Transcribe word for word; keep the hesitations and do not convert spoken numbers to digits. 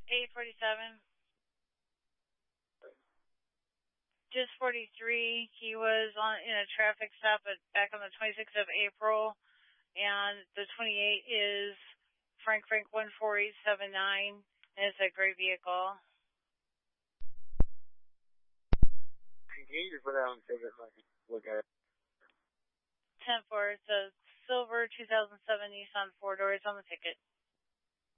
eight forty-seven. Just forty-three. He was on in a traffic stop at, back on the twenty-sixth of April, and the twenty-eight is Frank Frank one four eight seven nine, and it's a gray vehicle. Can you just put that on the ticket so I can look at it? ten four. It's a silver two thousand seven Nissan four-door. It's on the ticket.